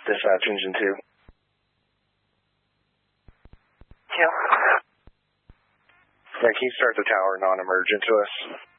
Dispatch engine 2. Yeah. Yeah, can you start the tower non-emergent to us?